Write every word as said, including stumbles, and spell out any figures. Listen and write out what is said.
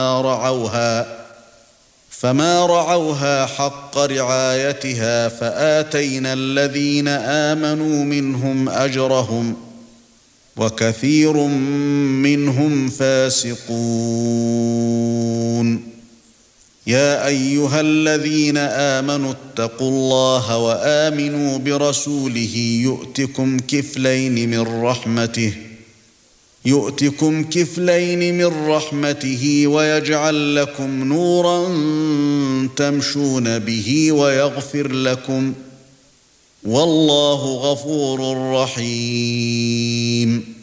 رعوها فما رعوها حق رعايتها فآتينا الذين آمنوا منهم أجرهم وكثير منهم فاسقون. يا أيها الذين آمنوا اتقوا الله وآمنوا برسوله يؤتكم كفلين من رحمته يؤتكم كفلين من رحمته ويجعل لكم نورا تمشون به ويغفر لكم والله غفور رحيم.